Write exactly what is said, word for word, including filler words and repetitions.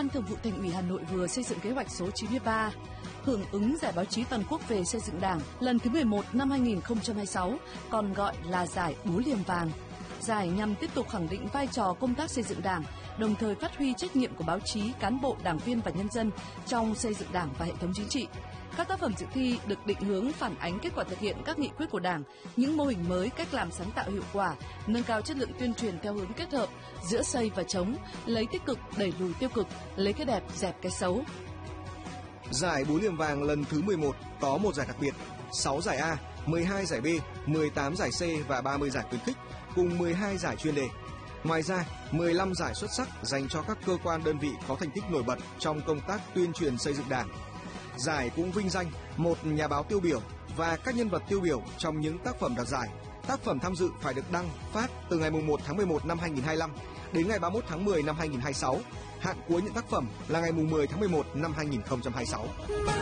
Ban Thường vụ Thành ủy Hà Nội vừa xây dựng kế hoạch số chín mươi ba hưởng ứng Giải báo chí toàn quốc về xây dựng Đảng lần thứ mười một năm hai nghìn không trăm hai mươi sáu, còn gọi là Giải Búa Liềm Vàng. Giải nhằm tiếp tục khẳng định vai trò công tác xây dựng Đảng, đồng thời phát huy trách nhiệm của báo chí, cán bộ, đảng viên và nhân dân trong xây dựng Đảng và hệ thống chính trị. Các tác phẩm dự thi được định hướng phản ánh kết quả thực hiện các nghị quyết của Đảng, những mô hình mới, cách làm sáng tạo hiệu quả, nâng cao chất lượng tuyên truyền theo hướng kết hợp giữa xây và chống, lấy tích cực đẩy lùi tiêu cực, lấy cái đẹp dẹp cái xấu. Giải Búa Liềm Vàng lần thứ mười một có một giải đặc biệt, sáu giải A, mười hai giải B, mười tám giải C và ba mươi giải khuyến khích, cùng mười hai giải chuyên đề. Ngoài ra, mười lăm giải xuất sắc dành cho các cơ quan đơn vị có thành tích nổi bật trong công tác tuyên truyền xây dựng Đảng. Giải cũng vinh danh một nhà báo tiêu biểu và các nhân vật tiêu biểu trong những tác phẩm đoạt giải. Tác phẩm tham dự phải được đăng, phát từ ngày mùng một tháng mười một năm hai nghìn không trăm hai mươi lăm đến ngày ba mươi mốt tháng mười năm hai nghìn không trăm hai mươi sáu. Hạn cuối những tác phẩm là ngày mùng mười tháng mười một năm hai nghìn không trăm hai mươi sáu.